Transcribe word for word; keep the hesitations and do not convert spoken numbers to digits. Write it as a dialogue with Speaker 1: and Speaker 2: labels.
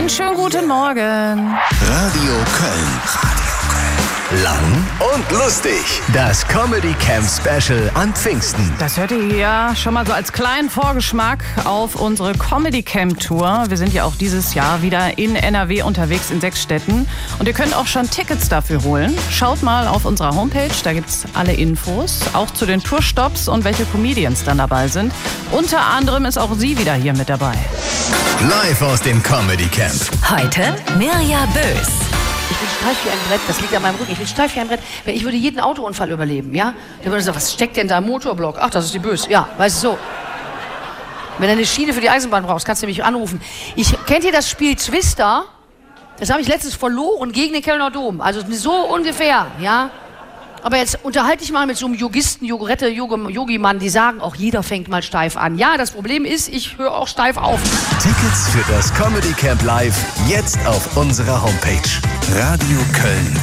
Speaker 1: Einen schönen guten Morgen.
Speaker 2: Radio Köln. Radio Köln. Lang und lustig. Das Comedy Camp Special an Pfingsten.
Speaker 1: Das hört ihr hier schon mal so als kleinen Vorgeschmack auf unsere Comedy Camp Tour. Wir sind ja auch dieses Jahr wieder in N R W unterwegs in sechs Städten. Und ihr könnt auch schon Tickets dafür holen. Schaut mal auf unserer Homepage, da gibt's alle Infos. Auch zu den Tourstops und welche Comedians dann dabei sind. Unter anderem ist auch sie wieder hier mit dabei.
Speaker 2: Live aus dem Comedy Camp.
Speaker 3: Heute Mirja Bös.
Speaker 4: Ich bin steif wie ein Brett, das liegt an meinem Rücken. Ich bin steif wie ein Brett. Ich würde jeden Autounfall überleben, ja? Der würde sagen, was steckt denn da im Motorblock? Ach, das ist die Bös. Ja, weißt du, so. Wenn du eine Schiene für die Eisenbahn brauchst, kannst du mich anrufen. Ich, kennt ihr das Spiel Twister? Das habe ich letztens verloren gegen den Kölner Dom. Also so ungefähr, ja? Aber jetzt unterhalte ich mal mit so einem Yogisten, Yogurette, Yogi-Mann, die sagen auch, jeder fängt mal steif an. Ja, das Problem ist, ich höre auch steif auf.
Speaker 2: Tickets für das Comedy Camp Live jetzt auf unserer Homepage. Radio Köln.